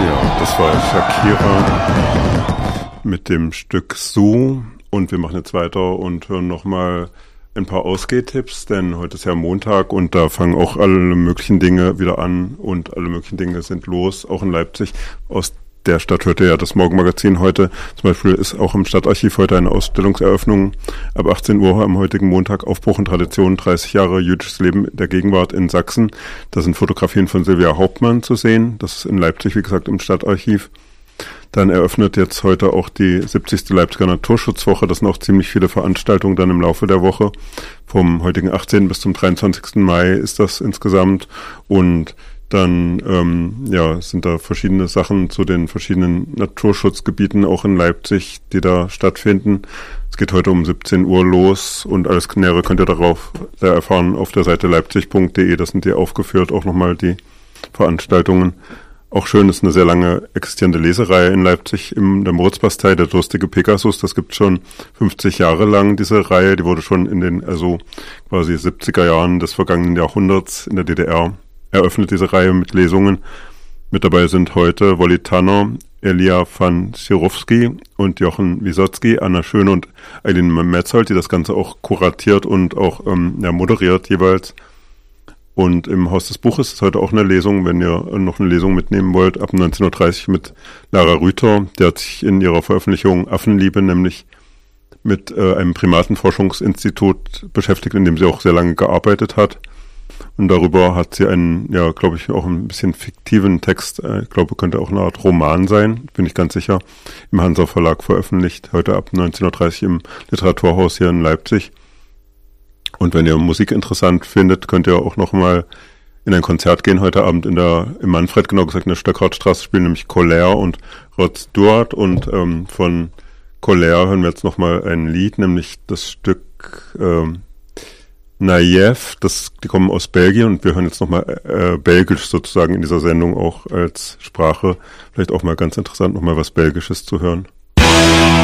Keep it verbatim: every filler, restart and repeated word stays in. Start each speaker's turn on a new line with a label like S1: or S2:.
S1: Ja, das war Shakira mit dem Stück So, und wir machen jetzt weiter und hören nochmal ein paar Ausgehtipps, denn heute ist ja Montag und da fangen auch alle möglichen Dinge wieder an und alle möglichen Dinge sind los, auch in Leipzig. Aus der Stadt hörte ja das Morgenmagazin heute. Zum Beispiel ist auch im Stadtarchiv heute eine Ausstellungseröffnung ab achtzehn Uhr am heutigen Montag. Aufbruch und Tradition, dreißig Jahre jüdisches Leben der Gegenwart in Sachsen. Da sind Fotografien von Silvia Hauptmann zu sehen. Das ist in Leipzig, wie gesagt, im Stadtarchiv. Dann eröffnet jetzt heute auch die siebzigste Leipziger Naturschutzwoche. Das sind auch ziemlich viele Veranstaltungen dann im Laufe der Woche. Vom heutigen achtzehnten bis zum dreiundzwanzigsten Mai ist das insgesamt. Und dann ähm, ja, sind da verschiedene Sachen zu den verschiedenen Naturschutzgebieten auch in Leipzig, die da stattfinden. Es geht heute um siebzehn Uhr los und alles Nähere könnt ihr darauf da erfahren auf der Seite leipzig punkt de. Das sind die aufgeführt, auch nochmal die Veranstaltungen. Auch schön ist eine sehr lange existierende Lesereihe in Leipzig in der Moritzbastei, der durstige Pegasus. Das gibt schon fünfzig Jahre lang, diese Reihe. Die wurde schon in den, also quasi siebziger Jahren des vergangenen Jahrhunderts in der D D R eröffnet, diese Reihe mit Lesungen. Mit dabei sind heute Wolli Tanner, Elia van Schirowski und Jochen Wisotzki, Anna Schöne und Eileen Metzold, die das Ganze auch kuratiert und auch ähm, ja, moderiert jeweils. Und im Haus des Buches ist heute auch eine Lesung, wenn ihr noch eine Lesung mitnehmen wollt, ab neunzehn Uhr dreißig mit Lara Rüther. Die hat sich in ihrer Veröffentlichung Affenliebe nämlich mit äh, einem Primatenforschungsinstitut beschäftigt, in dem sie auch sehr lange gearbeitet hat. Und darüber hat sie einen, ja, glaube ich, auch ein bisschen fiktiven Text, äh, ich glaube, könnte auch eine Art Roman sein, bin ich ganz sicher, im Hansa Verlag veröffentlicht, heute ab neunzehn Uhr dreißig im Literaturhaus hier in Leipzig. Und wenn ihr Musik interessant findet, könnt ihr auch nochmal in ein Konzert gehen heute Abend in der, im Manfred, genau gesagt in der Stöckhartstraße, spielen nämlich Colère und Rod Stewart, und ähm, von Colère hören wir jetzt nochmal ein Lied, nämlich das Stück ähm, Naïef, das, die kommen aus Belgien, und wir hören jetzt nochmal äh, Belgisch sozusagen in dieser Sendung auch als Sprache. Vielleicht auch mal ganz interessant, nochmal was Belgisches zu hören.